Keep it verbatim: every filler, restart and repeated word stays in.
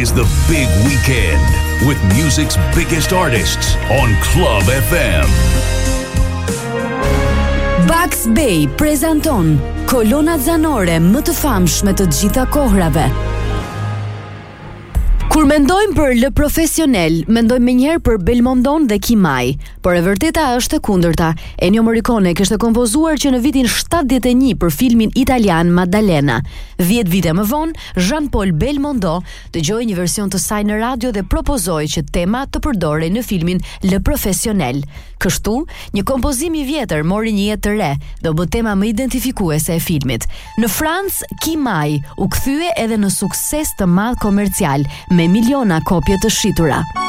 is the big weekend with music's biggest artists on Club F M. Bugs Bay prezanton kolonat zanore më të famshme të gjitha kohrave. Kur mendojmë për Lë Profesionel, mendojmë menjëherë për Belmondon dhe Kimaj, por e vërteta është e kundërta. Ennio Morricone kishte kompozuar që në vitin shtatëdhjetë e një për filmin italian Maddalena. dhjetë vite më vonë, Jean-Paul Belmondo dëgjoi një version të saj në radio dhe propozoi që tema të përdorej në filmin Lë Profesionel. Kështu, një kompozim i vjetër mori një jetë të re dhe u bë tema më identifikuese e filmit. Në Francë, Kimaj u kthye edhe në sukses të madh komercial me miliona kopje të shitura.